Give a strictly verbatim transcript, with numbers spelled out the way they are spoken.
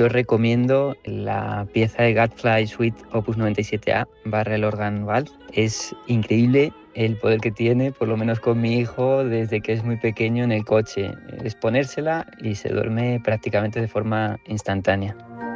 Yo recomiendo la pieza de Gadfly Suite Opus noventa y siete A barra el Organ Valve. Es increíble el poder que tiene, por lo menos con mi hijo, desde que es muy pequeño en el coche. Es ponérsela y se duerme prácticamente de forma instantánea.